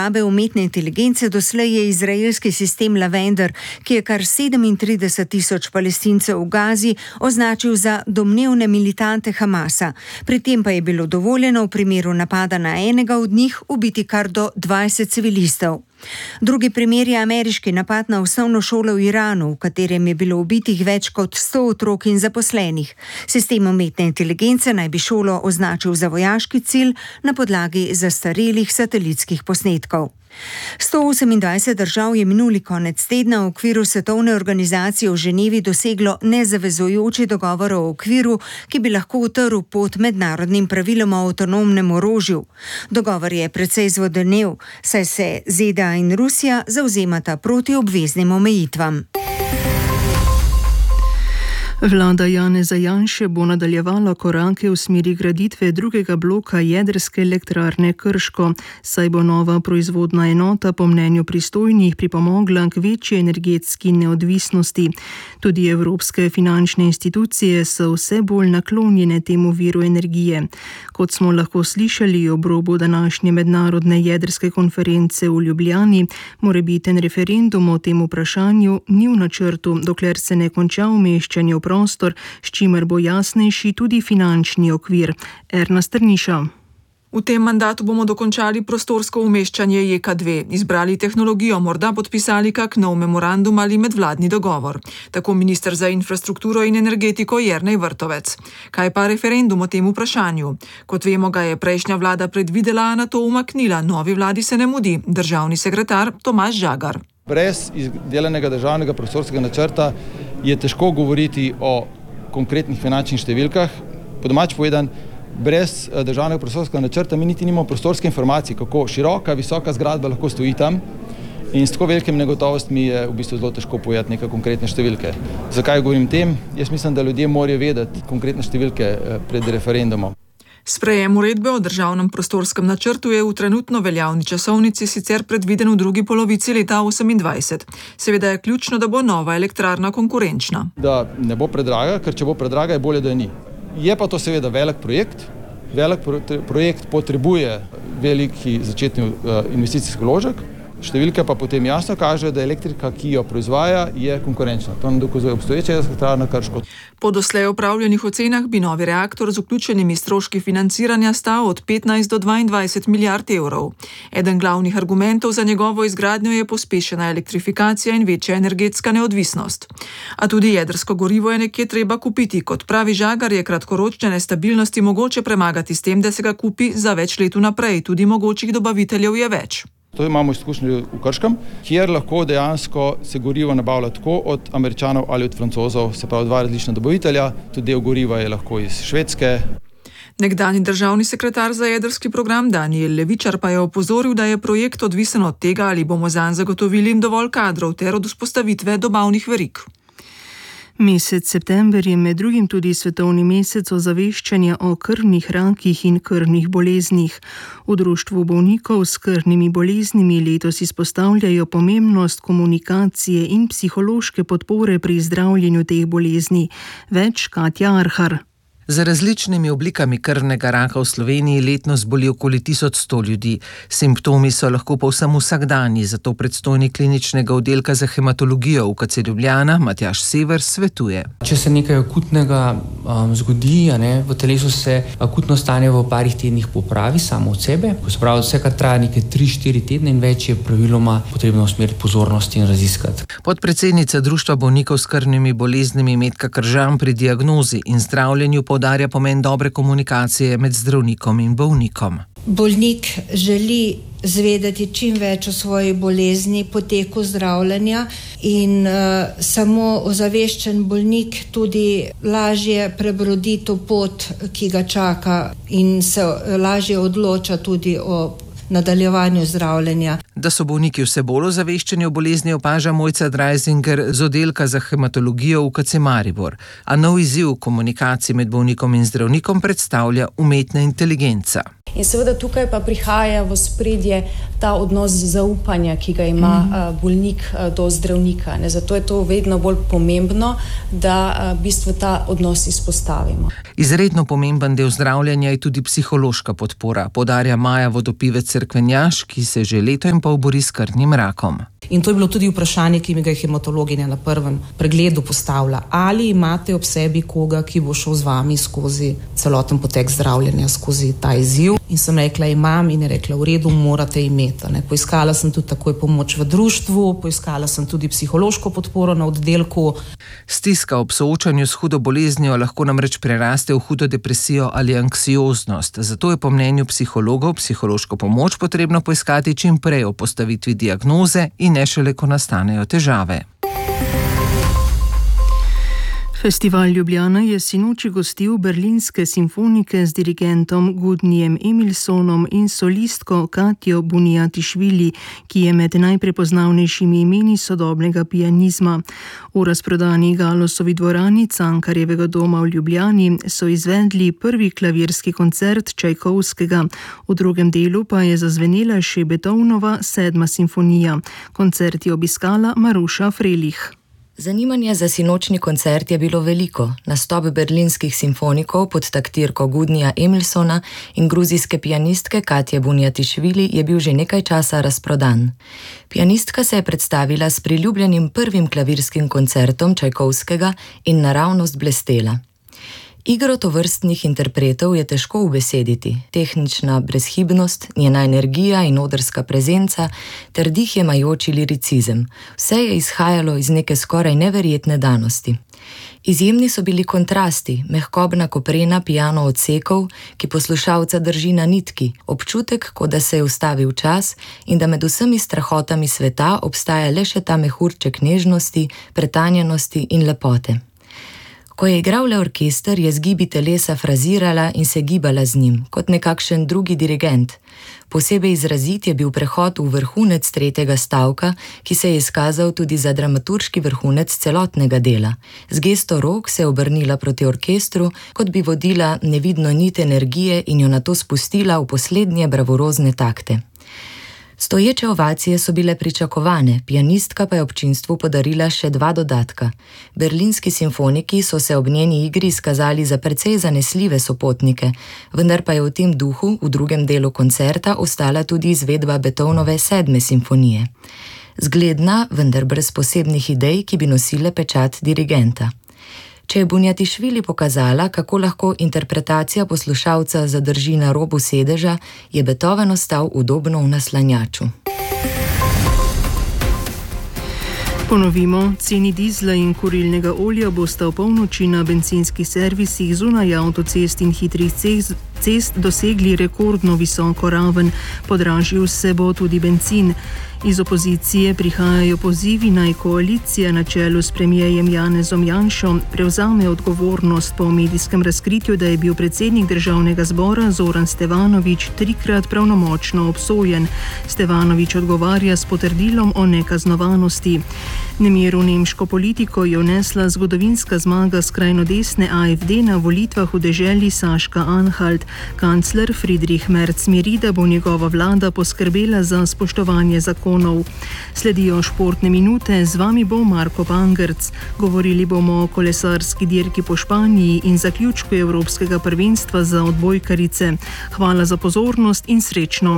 uporabe umetne inteligence doslej je izraelski sistem Lavender, ki je kar 37.000 Palestincev v Gazi označil za domnevne militante Hamasa. Pri tem pa je bilo dovoljeno v primeru napada na enega od njih ubiti kar do 20 civilistov. Drugi primer je ameriški napad na osnovno šolo v Iranu, v katerem je bilo ubitih več kot 100 otrok in zaposlenih. Sistem umetne inteligence naj bi šolo označil za vojaški cilj na podlagi zastarelih satelitskih posnetkov. 128 držav je minuli konec tedna v okviru Svetovne organizacije v Ženevi doseglo nezavezujoči dogovor o okviru, ki bi lahko utrl pot mednarodnim pravilom o avtonomnem orožju. Dogovor je precej zvodenel, saj se ZDA in Rusija zavzemata proti obveznim omejitvam. Vlada Janeza Janše bo nadaljevala korake v smeri graditve drugega bloka jedrske elektrarne Krško, saj bo nova proizvodna enota po mnenju pristojnih pripomogla k večji energetski neodvisnosti. Tudi evropske finančne institucije so vse bolj naklonjene temu viru energije. Kot smo lahko slišali ob robu današnje mednarodne jedrske konference v Ljubljani, morebiten referendum o tem vprašanju ni v načrtu, dokler se ne konča umeščanje v prostor, s čimer bo jasnejši tudi finančni okvir. Erna Strniša. V tem mandatu bomo dokončali prostorsko umeščanje JEK2, izbrali tehnologijo, morda podpisali kak nov memorandum ali medvladni dogovor. Tako minister za infrastrukturo in energetiko Jernej Vrtovec. Kaj pa referendum o tem vprašanju? Kot vemo, ga je prejšnja vlada predvidela, a na to umaknila. Novi vladi se ne mudi. Državni sekretar Tomaž Žagar. Brez izdelanega državnega prostorskega načrta je težko govoriti o konkretnih finančnih številkah. Po domač povedan, brez državnega prostorskega načrta mi niti nimamo prostorske informacije, kako široka, visoka zgradba lahko stoji tam, in s tako velikim negotovostmi je v bistvu zelo težko povedati neke konkretne številke. Zakaj govorim tem? Jaz mislim, da ljudje morajo vedeti konkretne številke pred referendumom. Sprejem uredbe o državnem prostorskem načrtu je v trenutno veljavni časovnici sicer predviden v drugi polovici leta 2028. Seveda je ključno, da bo nova elektrarna konkurenčna. Da ne bo predraga, ker če bo predraga, je bolje, da je ni. Je pa to seveda velik projekt. Velik projekt potrebuje veliki začetni investicijski vložek. Številke pa potem jasno kažejo, da elektrika, ki jo proizvaja, je konkurenčna. To nam dokazuje obstoječa elektrarna Krško. Po doslej opravljenih ocenah bi novi reaktor z vključenimi stroški financiranja stal od 15 do 22 milijard evrov. Eden glavnih argumentov za njegovo izgradnjo je pospešena elektrifikacija in večja energetska neodvisnost. A tudi jedrsko gorivo je nekje treba kupiti. Kot pravi Žagar, je kratkoročne nestabilnosti mogoče premagati s tem, da se ga kupi za več let vnaprej. Tudi mogočih dobaviteljev je več. To imamo izkušnje v Krškem, kjer lahko dejansko se gorivo nabavlja tako od Američanov ali od Francozov, se pravi dva različna dobavitelja, tudi del goriva je lahko iz Švedske. Nekdanji državni sekretar za jedrski program Danijel Levičar pa je opozoril, da je projekt odvisen od tega, ali bomo zanj zagotovili dovolj kadrov ter od vzpostavitve dobavnih verig. Mesec september je med drugim tudi svetovni mesec ozaveščanja o krvnih rakih in krvnih boleznih. V društvu bolnikov s krvnimi boleznimi letos izpostavljajo pomembnost komunikacije in psihološke podpore pri zdravljenju teh bolezni. Več Katja Arhar. Za različnimi oblikami krvnega raka v Sloveniji letno zboli okoli 1100 ljudi. Simptomi so lahko povsem vsakdanji, zato predstojnik kliničnega oddelka za hematologijo UKC Ljubljana Matjaž Sever svetuje. Če se nekaj akutnega zgodi, v telesu se akutno stanje v parih tednih popravi samo od sebe. Se pravi, vse, kar traja nekaj 3-4 tedne in več, je praviloma potrebno usmeriti pozornost in raziskati. Podpredsednica Društva bolnikov s krvnimi boleznimi Metka Kržan pri diagnozi in zdravljenju poudarja pomen dobre komunikacije med zdravnikom in bolnikom. Bolnik želi zvedeti čim več o svoji bolezni, poteku zdravljenja in samo ozaveščen bolnik tudi lažje prebrodi to pot, ki ga čaka, in se lažje odloča tudi o nadaljevanju zdravljenja. Da so bolniki vse bolj ozaveščeni o bolezni, opaža Mojca Dreisinger z oddelka za hematologijo v UKC Maribor. A nov izziv v komunikaciji med bolnikom in zdravnikom predstavlja umetna inteligenca. In seveda tukaj pa prihaja v spredje ta odnos zaupanja, ki ga ima bolnik do zdravnika. Zato je to vedno bolj pomembno, da v bistvu ta odnos izpostavimo. Izredno pomemben del zdravljenja je tudi psihološka podpora, poudarja Maja Vodopivec Cerkvenjaš, ki se že leto in pol bori s krvnim rakom. In to je bilo tudi vprašanje, ki mi ga je hematologinja na prvem pregledu postavila. Ali imate ob sebi koga, ki bo šel z vami skozi celoten potek zdravljenja, skozi ta izziv? In sem rekla, imam, in je rekla, v redu, morate imeti. Poiskala sem tudi takoj pomoč v društvu, poiskala sem tudi psihološko podporo na oddelku. Stiska ob soočanju s hudo boleznijo lahko namreč preraste v hudo depresijo ali anksioznost. Zato je po mnenju psihologov psihološko pomoč potrebno poiskati čim prej o postavitvi diagnoze in ne šele, ko nastanejo težave. Festival Ljubljana je sinoči gostil berlinske simfonike z dirigentom Gudnijem Emilsonom in solistko Katjo Bunijatišvili, ki je med najprepoznavnejšimi imeni sodobnega pianizma. V razprodani Galosovi dvorani Cankarjevega doma v Ljubljani so izvedli prvi klavirski koncert Čajkovskega. V drugem delu pa je zazvenela še Beethovenova 7. simfonija. Koncert je obiskala Maruša Frelih. Zanimanje za sinočni koncert je bilo veliko. Nastop berlinskih simfonikov pod taktirko Gudnija Emilsona in gruzijske pianistke Katje Bunijatišvili je bil že nekaj časa razprodan. Pianistka se je predstavila s priljubljenim prvim klavirskim koncertom Čajkovskega in naravnost blestela. Igro tovrstnih interpretov je težko ubesediti. Tehnična brezhibnost, njena energija in odrska prezenca ter dih jemajoči liricizem. Vse je izhajalo iz neke skoraj neverjetne danosti. Izjemni so bili kontrasti, mehkobna koprena piano odsekov, ki poslušalca drži na nitki, občutek, kot da se je ustavil čas in da med vsemi strahotami sveta obstaja le še ta mehurček nežnosti, pretanjenosti in lepote. Ko je igral le orkester, je z gibi telesa frazirala in se gibala z njim, kot nekakšen drugi dirigent. Posebej izrazit je bil prehod v vrhunec tretjega stavka, ki se je izkazal tudi za dramaturški vrhunec celotnega dela. Z gesto rok se je obrnila proti orkestru, kot bi vodila nevidno nit energije in jo nato spustila v poslednje bravurozne takte. Stoječe ovacije so bile pričakovane, pianistka pa je občinstvu podarila še 2 dodatka. Berlinski simfoniki so se ob njeni igri izkazali za precej zanesljive sopotnike, vendar pa je v tem duhu v drugem delu koncerta ostala tudi izvedba Beethovenove 7. simfonije. Zgledna, vendar brez posebnih idej, ki bi nosile pečat dirigenta. Če je Bunijatišvili pokazala, kako lahko interpretacija poslušalca zadrži na robu sedeža, je Beethoven ostal udobno v naslanjaču. Ponovimo, ceni dizla in kurilnega olja bosta v polnoči na bencinskih servisih zunaj avtocest in hitrih cest dosegli rekordno visoko raven. Podražil se bo tudi bencin. Iz opozicije prihajajo pozivi, naj koalicija na čelu s premijerjem Janezom Janšo prevzame odgovornost po medijskem razkritju, da je bil predsednik državnega zbora Zoran Stevanović 3-krat pravnomočno obsojen. Stevanović odgovarja s potrdilom o nekaznovanosti. Nemir v nemško politiko je vnesla zgodovinska zmaga skrajno desne AfD na volitvah v deželi Saška-Anhalt. Kancler Friedrich Merz miri, da bo njegova vlada poskrbela za spoštovanje zakonov. Sledijo športne minute, z vami bo Marko Pangerc. Govorili bomo o kolesarski dirki po Španiji in zaključku Evropskega prvenstva za odbojkarice. Hvala za pozornost in srečno!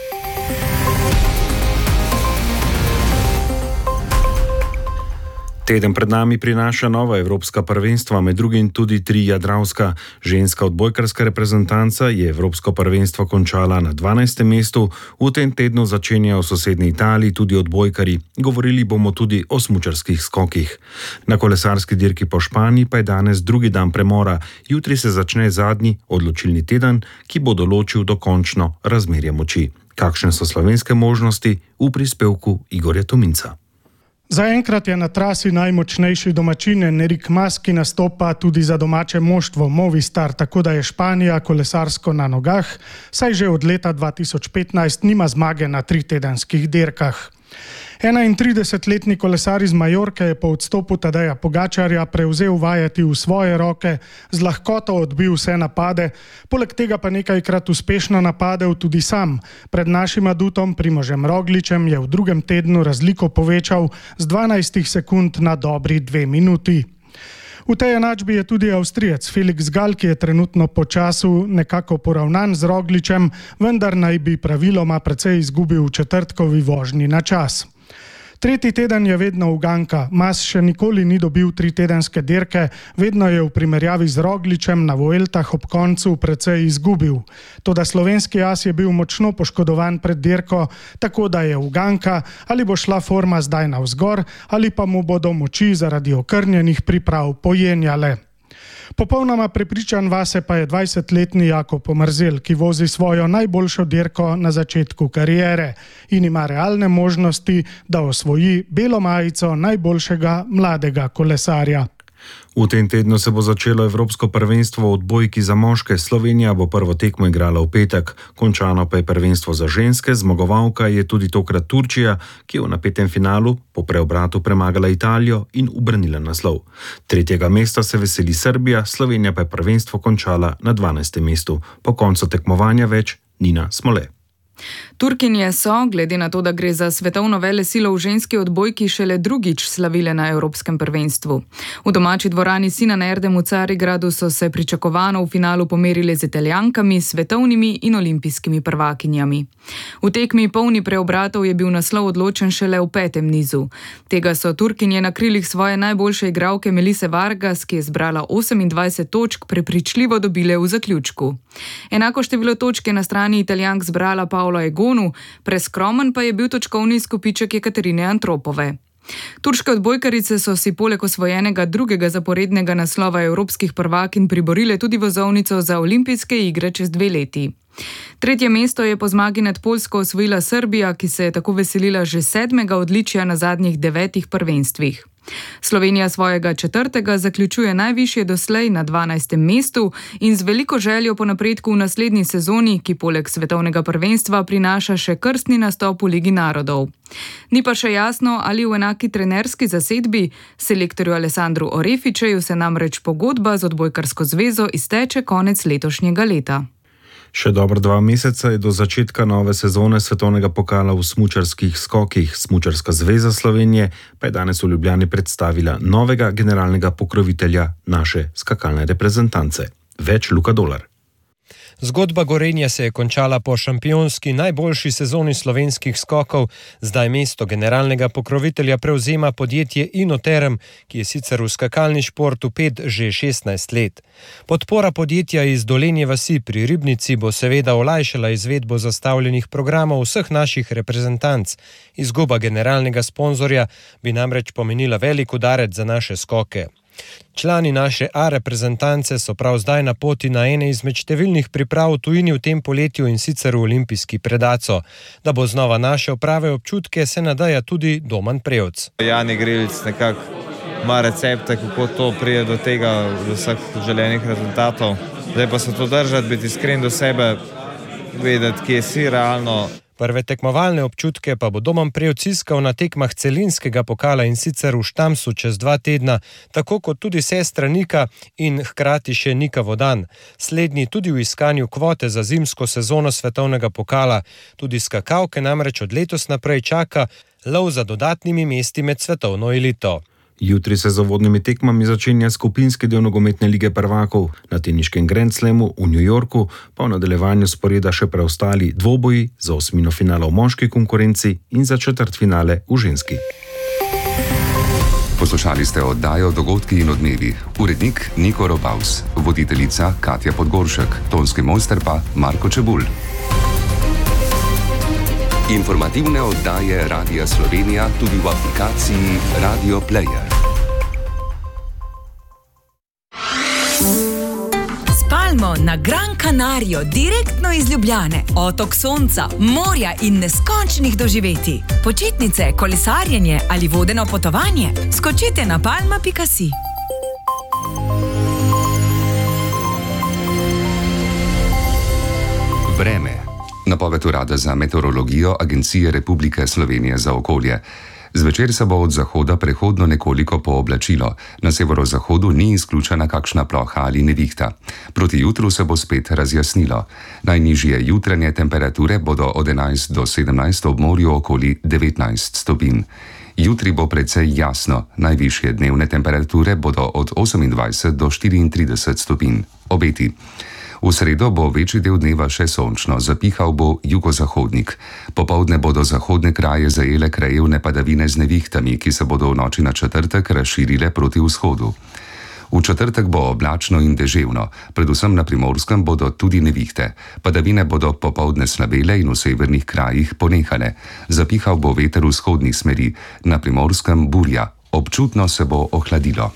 Teden pred nami prinaša nova evropska prvenstva, med drugim tudi 3 jadranska. Ženska odbojkarska reprezentanca je evropsko prvenstvo končala na 12. mestu, v tem tednu začenjajo v sosednji Italiji tudi odbojkari. Govorili bomo tudi o smučarskih skokih. Na kolesarski dirki po Španiji pa je danes drugi dan premora. Jutri se začne zadnji odločilni teden, ki bo določil dokončno razmerje moči. Kakšne so slovenske možnosti v prispevku Igorja Tominca? Zaenkrat je na trasi najmočnejši domačin Enric Mas, ki nastopa tudi za domače moštvo Movistar, tako da je Španija kolesarsko na nogah, saj že od leta 2015 nima zmage na 3-tedenskih dirkah. 31-letni kolesar iz Majorke je po odstopu Tadeja Pogačarja prevzel vajeti v svoje roke, z lahkoto odbil vse napade, poleg tega pa nekajkrat uspešno napadel tudi sam. Pred našim adutom Primožem Rogličem je v drugem tednu razliko povečal z 12 sekund na dobri 2 minuti. V tej enačbi je tudi Avstrijec Felix Gall, ki je trenutno po času nekako poravnan z Rogličem, vendar naj bi praviloma precej izgubil v četrtkovi vožnji na čas. Tretji teden je vedno uganka. Mas še nikoli ni dobil 3-tedenske dirke, vedno je v primerjavi z Rogličem na Vueltah ob koncu precej izgubil. Toda slovenski as je bil močno poškodovan pred dirko, tako da je uganka, ali bo šla forma zdaj navzgor, ali pa mu bodo moči zaradi okrnjenih priprav pojenjale. Popolnoma prepričan vase pa je 20-letni Jakob Omerzel, ki vozi svojo najboljšo dirko na začetku kariere in ima realne možnosti, da osvoji belo majico najboljšega mladega kolesarja. V tem tednu se bo začelo Evropsko prvenstvo v odbojki za moške. Slovenija bo prvo tekmo igrala v petek, končano pa je prvenstvo za ženske. Zmagovalka je tudi tokrat Turčija, ki je v napetem finalu po preobratu premagala Italijo in ubranila naslov. Tretjega mesta se veseli Srbija, Slovenija pa je prvenstvo končala na 12. mestu. Po koncu tekmovanja več Nina Smole. Turkinje so, glede na to, da gre za svetovno velesilo v ženski odbojki, šele drugič slavile na Evropskem prvenstvu. V domači dvorani Sinan Erdem v Carigradu so se pričakovano v finalu pomerile z Italijankami, svetovnimi in olimpijskimi prvakinjami. V tekmi polni preobratov je bil naslov odločen šele v 5. nizu. Tega so Turkinje na krilih svoje najboljše igralke Melise Vargas, ki je zbrala 28 točk, prepričljivo dobile v zaključku. Enako število točk je na strani Italijank zbrala Paula Egonu, preskromen pa je bil točkovni izkupiček Jekaterine Antropove. Turške odbojkarice so si poleg osvojenega drugega zaporednega naslova evropskih prvakinj priborile tudi vozovnico za olimpijske igre čez 2 leti. Tretje mesto je po zmagi nad Poljsko osvojila Srbija, ki se je tako veselila že 7. odličja na zadnjih 9 prvenstvih. Slovenija svojega 4. zaključuje najvišje doslej na 12. mestu in z veliko željo po napredku v naslednji sezoni, ki poleg svetovnega prvenstva prinaša še krstni nastop v Ligi narodov. Ni pa še jasno, ali v enaki trenerski zasedbi, selektorju Alessandru Orefičeju se namreč pogodba z odbojkarsko zvezo izteče konec letošnjega leta. Še dobro 2 meseca je do začetka nove sezone svetovnega pokala v smučarskih skokih. Smučarska zveza Slovenije pa je danes v Ljubljani predstavila novega generalnega pokrovitelja naše skakalne reprezentance. Več Luka Dolar. Zgodba Gorenja se je končala po šampionski najboljši sezoni slovenskih skokov. Zdaj mesto generalnega pokrovitelja prevzema podjetje Inoterm, ki je sicer v skakalni športu pet že 16 let. Podpora podjetja iz Dolenje vasi pri Ribnici bo seveda olajšala izvedbo zastavljenih programov vseh naših reprezentanc. Izguba generalnega sponzorja bi namreč pomenila velik udarec za naše skoke. Člani naše A reprezentance so prav zdaj na poti na ene izmed številnih priprav v tujini v tem poletju in sicer v olimpijski predaco. Da bo znova našel prave občutke, se nadaja tudi Doman Prevc. Jani Grilc nekako ima recepte, kako to prije do tega, do vseh želenih rezultatov. Zdaj pa se to držati, biti iskren do sebe, vedeti, kje si realno. Prve tekmovalne občutke pa bo Doman Prevc iskal na tekmah celinskega pokala in sicer v Štamsu čez 2 tedna, tako kot tudi sestra Nika in hkrati še Nika Vodan. Slednji tudi v iskanju kvote za zimsko sezono svetovnega pokala. Tudi skakalke namreč od letos naprej čaka lov za dodatnimi mesti med svetovno elito. Jutri se z uvodnimi tekmami začenja skupinski del nogometne lige prvakov. Na teniškem Grand Slamu v New Yorku pa v nadaljevanju sporeda še preostali dvoboji za osmino finala v moški konkurenci in za četrtfinale v ženski. Poslušali ste oddajo Dogodki in odmevi. Urednik Niko Robaus, voditeljica Katja Podgoršek, tonski mojster pa Marko Čebulj. Informativne oddaje Radia Slovenija tudi v aplikaciji Radio Player. Spalmo na Gran Canario, direktno iz Ljubljane. Otok sonca, morja in neskončnih doživetij. Počitnice, kolesarjenje ali vodeno potovanje? Skočite na palma.si. Vreme. Napoved Urada za meteorologijo Agencije Republike Slovenije za okolje. Zvečer se bo od zahoda prehodno nekoliko pooblačilo. Na severozahodu ni izključena kakšna ploha ali nevihta. Proti jutru se bo spet razjasnilo. Najnižje jutranje temperature bodo od 11 do 17 ob morju okoli 19 stopinj. Jutri bo precej jasno, najvišje dnevne temperature bodo od 28 do 34 stopinj. Obeti. V sredo bo večji del dneva še sončno, zapihal bo jugozahodnik. Popoldne bodo zahodne kraje zajele krajevne padavine z nevihtami, ki se bodo v noči na četrtek razširile proti vzhodu. V četrtek bo oblačno in deževno, predvsem na Primorskem bodo tudi nevihte. Padavine bodo popoldne slabele in v severnih krajih ponehale. Zapihal bo veter vzhodnih smeri, na Primorskem burja. Občutno se bo ohladilo.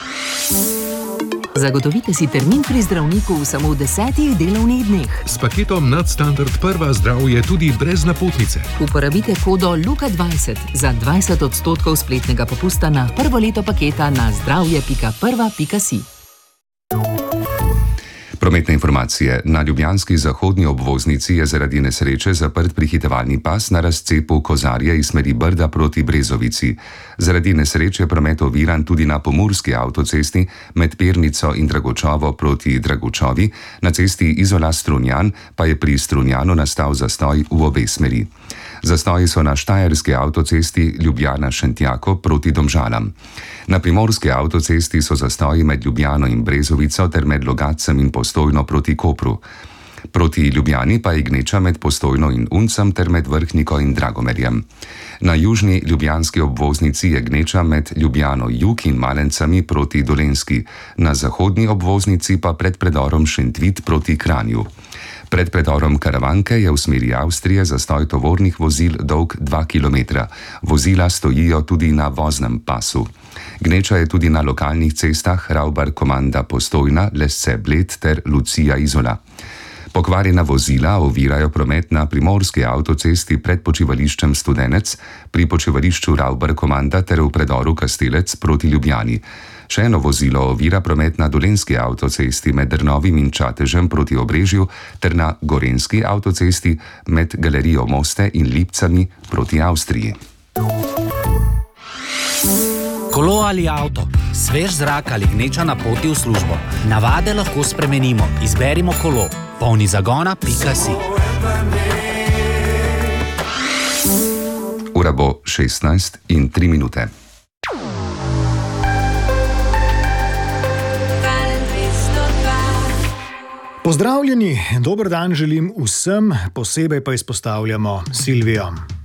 Zagotovite si termin pri zdravniku v samo 10 delovnih dneh. S paketom Nadstandard Prva zdravje tudi brez napotnice. Uporabite kodo LUKA20 za 20% spletnega popusta na prvo leto paketa na zdravje.prva.si. Prometne informacije. Na ljubljanski zahodni obvoznici je zaradi nesreče zaprt prehitevalni pas na razcepu Kozarje iz smeri Brda proti Brezovici. Zaradi nesreče je promet oviran tudi na pomurski avtocesti med Pernico in Dragočovo proti Dragočovi, na cesti Izola-Strunjan pa je pri Strunjanu nastal zastoj v obe smeri. Zastoji so na štajerski avtocesti Ljubljana-Šentjako proti Domžalam. Na primorski avtocesti so zastoji med Ljubljano in Brezovico ter med Logatcem in Postojno proti Kopru. Proti Ljubljani pa je gneča med Postojno in Uncem ter med Vrhniko in Dragomerjem. Na južni ljubljanski obvoznici je gneča med Ljubljano jug in Malencami proti Dolenjski, na zahodni obvoznici pa pred predorom Šentvit proti Kranju. Pred predorom Karavanke je v smeri Avstrije zastoj tovornih vozil dolg 2 km. Vozila stojijo tudi na voznem pasu. Gneča je tudi na lokalnih cestah Ravbar Komanda Postojna, Lesce Bled ter Lucija Izola. Pokvarjena vozila ovirajo promet na primorski avtocesti pred počivališčem Studenec, pri počivališču Ravbar Komanda ter v predoru Kastelec proti Ljubljani. Še eno vozilo ovira promet na dolenjski avtocesti med Drnovim in Čatežem proti Obrežju ter na gorenjski avtocesti med Galerijo Moste in Lipcami proti Avstriji. Kolo ali avto, svež zrak ali gneča na poti v službo. Navade lahko spremenimo. Izberimo kolo. Polni zagona.si. Ura bo 16:03. Pozdravljeni, dober dan želim vsem, posebej pa izpostavljamo Silvijo.